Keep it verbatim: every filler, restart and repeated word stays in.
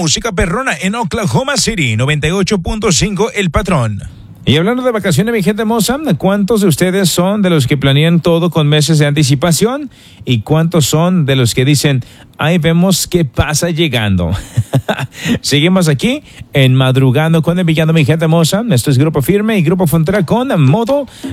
música perrona en Oklahoma City, noventa y ocho punto cinco El Patrón. Y hablando de vacaciones, mi gente hermosa, ¿cuántos de ustedes son de los que planean todo con meses de anticipación? ¿Y cuántos son de los que dicen, ahí vemos qué pasa llegando? Seguimos aquí en Madrugando con el Villano, mi gente hermosa. Esto es Grupo Firme y Grupo Frontera con Modo